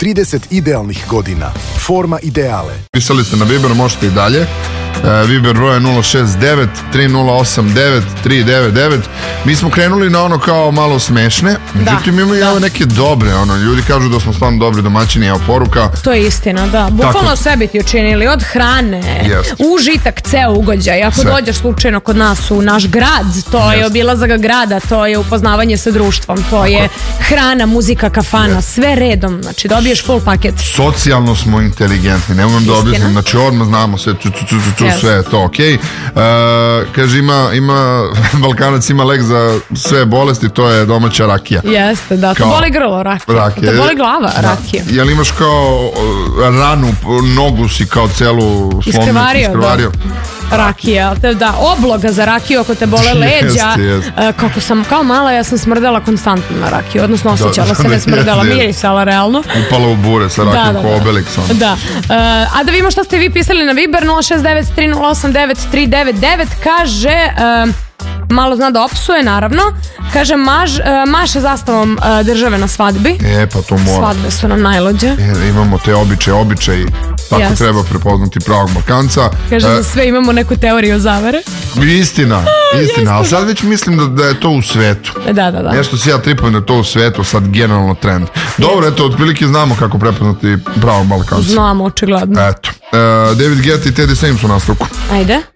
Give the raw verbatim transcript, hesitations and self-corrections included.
trideset idealnih godina. Forma ideale. Pisali ste na Viber, možete i dalje. Uh, Viber broj je nula šest devet tri nula osam devet tri devet devet. Mi smo krenuli na ono kao malo smešne, međutim imamo i ove neke dobre, ono, ljudi kažu da smo stvarno dobri domaćini, evo poruka. To je istina, da. Bukvalno sve bi ti učinili, od hrane, yes. užitak, ceo ugođaj. Ako sve. Dođeš slučajno kod nas u naš grad, to yes. je obilazak grada, to je upoznavanje sa društvom, to Tako. je hrana, muzika, kafana, yes. sve redom, znači dobiješ full paket. Socijalno smo inteligentni, ne umem da objasnim, znači odmah znamo sve, tu, tu, tu, tu, yes. sve je to okej. Okay. Uh, kaže, ima, ima, Balkanac ima lek za sve bolesti, to je domaća rakija. Jeste, da, to boli grlo, rakija. rakija. To boli glava, da. rakija. Jel imaš kao ranu, nogu si kao celu slomnicu iskrvario? Iskrvario. Da. Rakija, da, obloga za rakiju ako te bole leđa. Jest, jest. Uh, kako sam kao mala, ja sam smrdela konstantno na rakiju, odnosno osjećala da, se, ne smrdela, mirisala realno. Upala u bure sa rakijom, da, da, ko Obelix. Da. Uh, a da vidimo šta ste vi pisali na Viber, nula šest devet tri nula osam devet tri devet devet, kaže... Uh, malo zna da opsuje, naravno. Kaže, maž, maše zastavom države na svadbi. E, pa to mora. Svadbe su nam najlođe. E, imamo te običaje, običaje. Tako yes. treba prepoznati pravog Balkanca. Kaže, e, za sve imamo neku teoriju zavere. Istina, A, istina. Ali sad već mislim da, da je to u svetu. Da, da, da. Nešto si ja tripujem da je to u svetu, sad generalno trend. Dobro, yes. eto, otprilike znamo kako prepoznati pravog Balkanca. Znamo, očigledno. Eto. Uh, David Guetta i Teddy Swims u nastavku. Ajde.